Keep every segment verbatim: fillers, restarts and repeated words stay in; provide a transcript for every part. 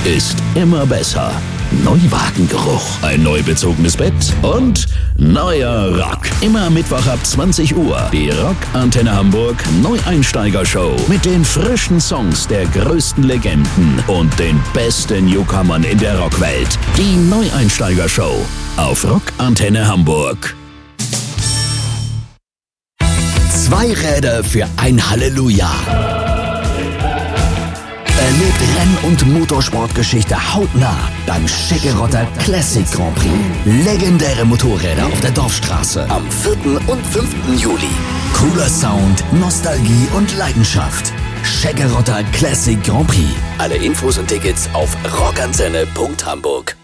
ist immer besser. Neuwagengeruch, ein neu bezogenes Bett und neuer Rock. Immer Mittwoch ab zwanzig Uhr. Die Rock Antenne Hamburg Neueinsteiger-Show mit den frischen Songs der größten Legenden und den besten Newcomern in der Rockwelt. Die Neueinsteiger-Show auf Rock Antenne Hamburg. Zwei Räder für ein Halleluja. Erlebt Renn- und Motorsportgeschichte hautnah beim Schickerotter Classic Grand Prix. Legendäre Motorräder auf der Dorfstraße am vierten und fünften Juli. Cooler Sound, Nostalgie und Leidenschaft. Schickerotter Classic Grand Prix. Alle Infos und Tickets auf rockantenne punkt hamburg.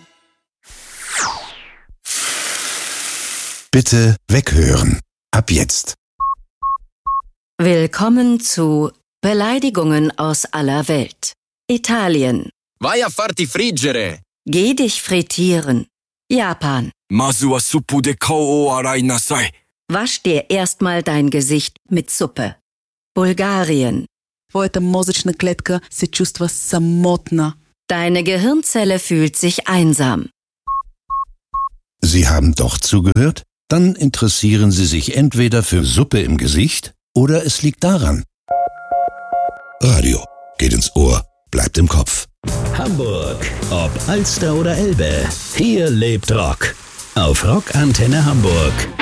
Bitte weghören. Ab jetzt. Willkommen zu Beleidigungen aus aller Welt. Italien. Vai a farti friggere. Geh dich frittieren. Japan. Masu wa suppu de kao o arai nasai. Wasch dir erstmal dein Gesicht mit Suppe. Bulgarien. Твоята мозъчна клетка се чувства самотна. Deine Gehirnzelle fühlt sich einsam. Sie haben doch zugehört? Dann interessieren Sie sich entweder für Suppe im Gesicht oder es liegt daran. Radio geht ins Ohr, bleibt im Kopf. Hamburg, ob Alster oder Elbe, hier lebt Rock. Auf Rock Antenne Hamburg.